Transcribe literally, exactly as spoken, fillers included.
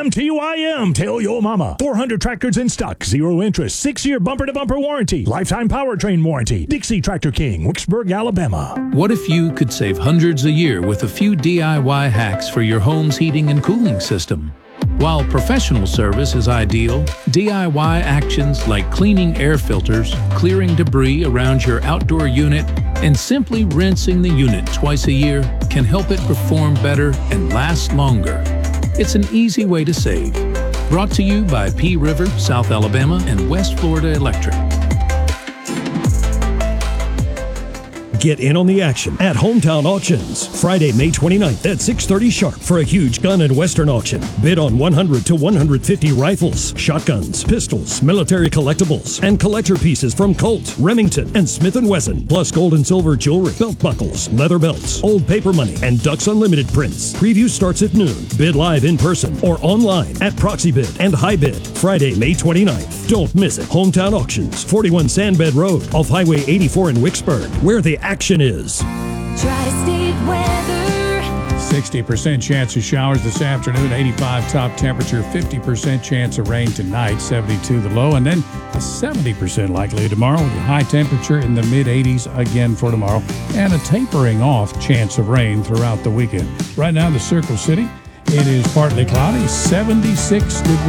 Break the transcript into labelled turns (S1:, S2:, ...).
S1: M T Y M. Tell your mama. four hundred tractors in stock. Zero interest. Six-year bumper-to-bumper warranty. Lifetime powertrain warranty. Dixie Tractor King, Wicksburg, Alabama.
S2: What if you could save hundreds a year with a few D I Y hacks for your home's heating and cooling system? While professional service is ideal, D I Y actions like cleaning air filters, clearing debris around your outdoor unit, and simply rinsing the unit twice a year can help it perform better and last longer. It's an easy way to save. Brought to you by P River, South Alabama, and West Florida Electric.
S3: Get in on the action at Hometown Auctions, Friday, May twenty-ninth at six thirty sharp for a huge gun and western auction. Bid on one hundred to one hundred fifty rifles, shotguns, pistols, military collectibles, and collector pieces from Colt, Remington, and Smith and Wesson, plus gold and silver jewelry, belt buckles, leather belts, old paper money, and Ducks Unlimited prints. Preview starts at noon. Bid live in person or online at ProxyBid and HighBid, Friday, May twenty-ninth. Don't miss it. Hometown Auctions, forty-one Sandbed Road, off Highway eighty-four in Wicksburg, where the action is.
S4: Tri-State weather.
S5: sixty percent chance of showers this afternoon, eighty-five top temperature, fifty percent chance of rain tonight, seventy-two the low, and then a seventy percent likely tomorrow with a high temperature in the mid eighties again for tomorrow, and a tapering off chance of rain throughout the weekend. Right now, the Circle City, it is partly cloudy, seventy-six degrees.